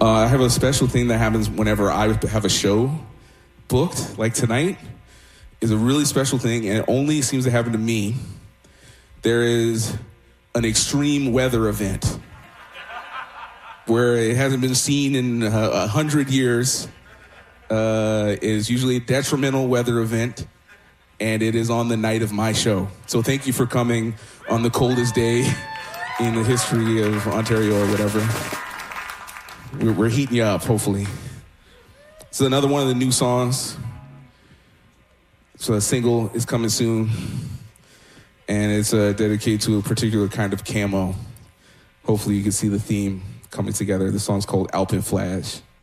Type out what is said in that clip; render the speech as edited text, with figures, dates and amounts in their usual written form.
I have a special thing that happens whenever I have a show booked, like tonight is a really special thing, and it only seems to happen to me. There is an extreme weather event where it hasn't been seen in 100 years. It is usually a detrimental weather event, and it is on the night of my show. So thank you for coming on the coldest day in the history of Ontario or whatever. We're heating you up, hopefully. This is another one of the new songs. So a single is coming soon, and it's dedicated to a particular kind of camo. Hopefully you can see the theme coming together. The song's called Alpenflash.